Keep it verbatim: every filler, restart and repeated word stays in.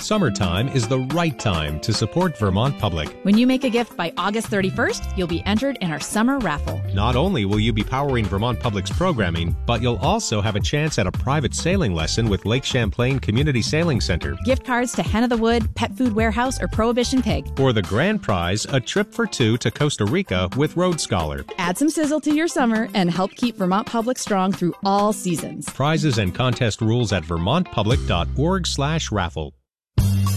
Summertime is the right time to support Vermont Public. When you make a gift by August thirty-first, you'll be entered in our summer raffle. Not only will you be powering Vermont Public's programming, but you'll also have a chance at a private sailing lesson with Lake Champlain Community Sailing Center. Gift cards to Hen of the Wood, Pet Food Warehouse, or Prohibition Pig. For the grand prize, a trip for two to Costa Rica with Road Scholar. Add some sizzle to your summer and help keep Vermont Public strong through all seasons. Prizes and contest rules at vermont public dot org slash raffle.